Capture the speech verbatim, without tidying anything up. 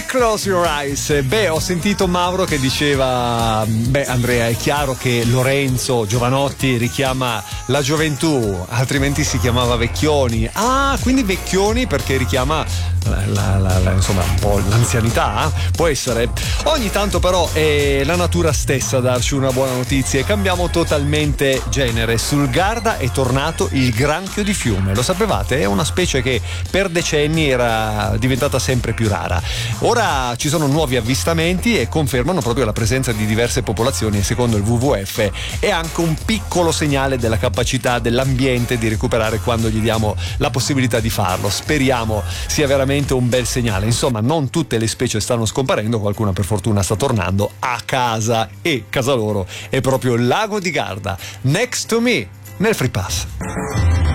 Close Your Eyes. Beh, ho sentito Mauro che diceva: beh, Andrea, è chiaro che Lorenzo Giovanotti richiama la gioventù, altrimenti si chiamava Vecchioni. Ah, quindi Vecchioni perché richiama la, la, la, la, insomma un po' l'anzianità? Può essere. Ogni tanto però è la natura stessa a darci una buona notizia e cambiamo totalmente genere. Sul Garda è tornato il granchio di fiume. Lo sapevate? È una specie che per decenni era diventata sempre più rara. Ora ci sono nuovi avvistamenti e confermano proprio la presenza di diverse popolazioni e secondo il W W F è anche un piccolo segnale della capacità dell'ambiente di recuperare quando gli diamo la possibilità di farlo. Speriamo sia veramente un bel segnale. Insomma, non tutte le specie stanno scomparendo, qualcuna per fortuna sta tornando a casa e casa loro è proprio il lago di Garda. Next to Me nel Free Pass.